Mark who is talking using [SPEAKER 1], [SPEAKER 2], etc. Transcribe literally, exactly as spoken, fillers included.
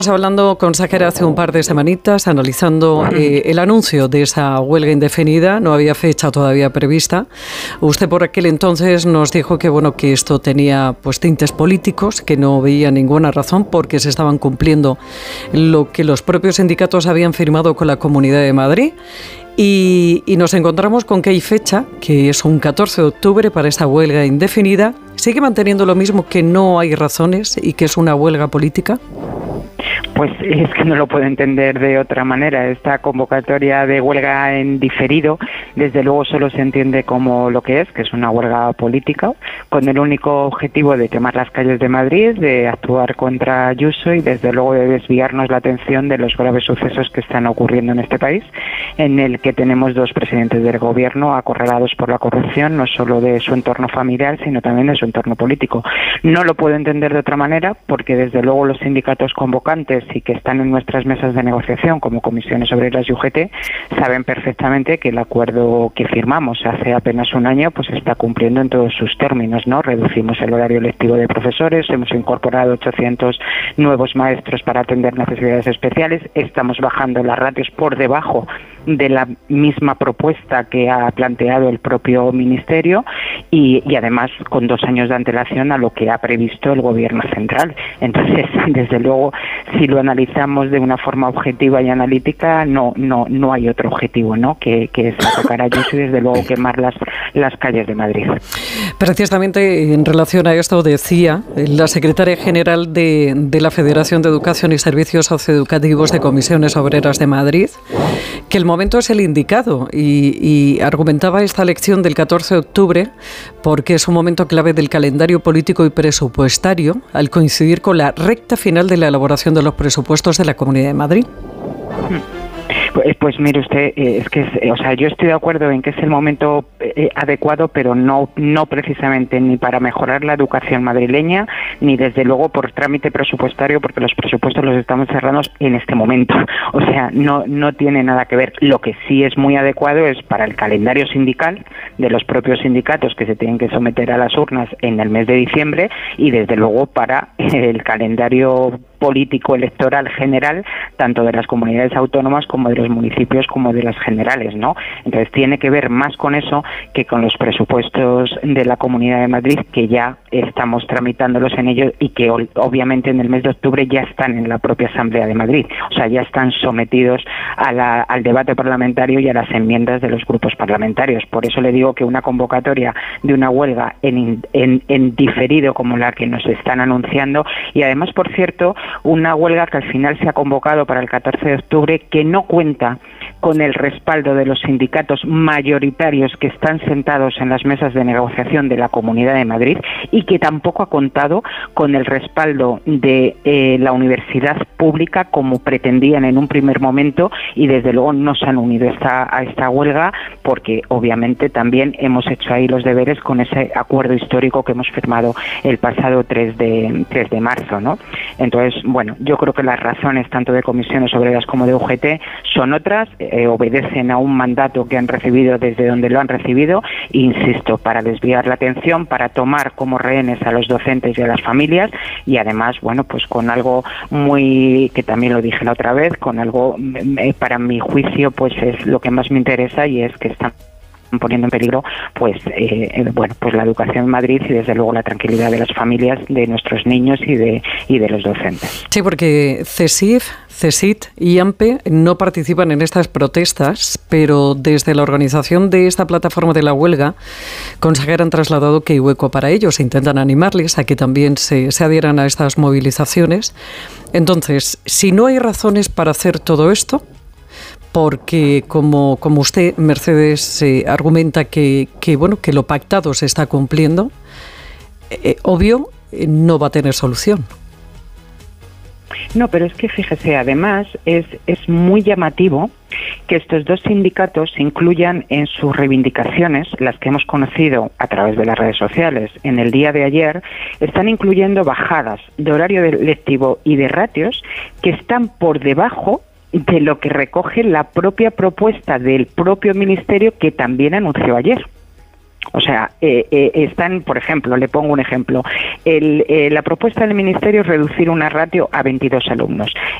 [SPEAKER 1] Hablando con Sáquera hace un par de semanitas, analizando eh, el anuncio de esa huelga indefinida. No había fecha todavía prevista. Usted por aquel entonces nos dijo que bueno que esto tenía pues tintes políticos, que no veía ninguna razón porque se estaban cumpliendo lo que los propios sindicatos habían firmado con la Comunidad de Madrid. Y, y nos encontramos con que hay fecha, que es un catorce de octubre para esta huelga indefinida. ¿Sigue manteniendo lo mismo, que no hay razones y que es una huelga política?
[SPEAKER 2] Pues es que no lo puedo entender de otra manera. Esta convocatoria de huelga en diferido, desde luego solo se entiende como lo que es, que es una huelga política, con el único objetivo de quemar las calles de Madrid, de actuar contra Ayuso y desde luego de desviarnos la atención de los graves sucesos que están ocurriendo en este país, en el que tenemos dos presidentes del gobierno acorralados por la corrupción, no solo de su entorno familiar, sino también de su entorno político. No lo puedo entender de otra manera, porque desde luego los sindicatos convocantes y que están en nuestras mesas de negociación como Comisiones Obreras y U G T saben perfectamente que el acuerdo que firmamos hace apenas un año pues está cumpliendo en todos sus términos, ¿no? Reducimos el horario lectivo de profesores, hemos incorporado ochocientos nuevos maestros para atender necesidades especiales, estamos bajando las ratios por debajo de la misma propuesta que ha planteado el propio Ministerio y, y además con dos años de antelación a lo que ha previsto el Gobierno central. Entonces, desde luego, si lo analizamos de una forma objetiva y analítica, no no no hay otro objetivo, ¿no? que, que es atacar a Ayuso y desde luego quemar las, las calles de Madrid.
[SPEAKER 1] Precisamente en relación a esto decía la secretaria general de, de la Federación de Educación y Servicios Socioeducativos de Comisiones Obreras de Madrid que el momento es el indicado y, y argumentaba esta elección del catorce de octubre porque es un momento clave del calendario político y presupuestario al coincidir con la recta final de la elaboración de los presupuestos de la Comunidad de Madrid.
[SPEAKER 2] Pues, pues mire usted, eh, es que, es, o sea, yo estoy de acuerdo en que es el momento eh, adecuado, pero no no precisamente ni para mejorar la educación madrileña, ni desde luego por trámite presupuestario, porque los presupuestos los estamos cerrando en este momento. O sea, no no tiene nada que ver. Lo que sí es muy adecuado es para el calendario sindical de los propios sindicatos que se tienen que someter a las urnas en el mes de diciembre y desde luego para el calendario político electoral general, tanto de las comunidades autónomas como de los municipios como de las generales, ¿no? Entonces tiene que ver más con eso que con los presupuestos de la Comunidad de Madrid, que ya estamos tramitándolos en ellos y que obviamente en el mes de octubre ya están en la propia Asamblea de Madrid, o sea, ya están sometidos a la, al debate parlamentario y a las enmiendas de los grupos parlamentarios. Por eso le digo que una convocatoria de una huelga en, en, en diferido como la que nos están anunciando, y además, por cierto, una huelga que al final se ha convocado para el catorce de octubre, que no cuenta con el respaldo de los sindicatos mayoritarios que están sentados en las mesas de negociación de la Comunidad de Madrid y que tampoco ha contado con el respaldo de eh, la universidad pública como pretendían en un primer momento, y desde luego no se han unido esta, a esta huelga porque obviamente también hemos hecho ahí los deberes con ese acuerdo histórico que hemos firmado el pasado tres de marzo, ¿no? Entonces, bueno, yo creo que las razones tanto de Comisiones Obreras como de U G T son otras, eh, obedecen a un mandato que han recibido desde donde lo han recibido, e insisto, para desviar la atención, para tomar como rehenes a los docentes y a las familias, y además, bueno, pues con algo muy, que también lo dije la otra vez, con algo, eh, para mi juicio, pues es lo que más me interesa, y es que están poniendo en peligro pues eh, bueno pues la educación en Madrid y desde luego la tranquilidad de las familias, de nuestros niños y de y de los docentes.
[SPEAKER 1] Sí, porque CESIF, CESIT y AMPE no participan en estas protestas, pero desde la organización de esta plataforma de la huelga, consejera, han trasladado que hay hueco para ellos, intentan animarles a que también se, se adhieran a estas movilizaciones. Entonces, si no hay razones para hacer todo esto, porque como, como usted, Mercedes, eh, argumenta que, que, bueno, que lo pactado se está cumpliendo, eh, obvio, eh, no va a tener solución.
[SPEAKER 2] No, pero es que fíjese, además es, es muy llamativo que estos dos sindicatos incluyan en sus reivindicaciones, las que hemos conocido a través de las redes sociales en el día de ayer, están incluyendo bajadas de horario lectivo y de ratios que están por debajo de lo que recoge la propia propuesta del propio Ministerio, que también anunció ayer. O sea, eh, eh, están, por ejemplo, le pongo un ejemplo, el, eh, la propuesta del Ministerio es reducir una ratio a veintidós alumnos.